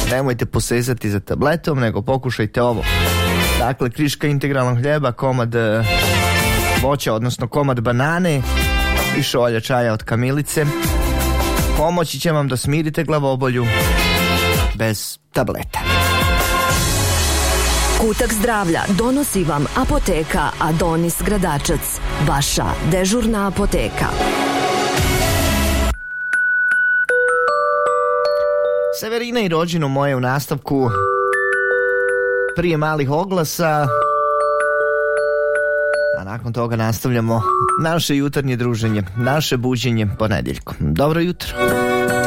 Nemojte posezati za tabletom, nego pokušajte ovo. Dakle, kriška integralnog hljeba, komad voća, odnosno komad banane i šolja čaja od kamilice. Pomoći će vam da smirite glavobolju bez tableta. Kutak zdravlja donosi vam apoteka Adonis Gradačac, vaša dežurna apoteka. Severina i rođeno moje u nastavku prije malih oglasa, a nakon toga nastavljamo naše jutarnje druženje, naše buđenje ponedjeljkom. Dobro jutro.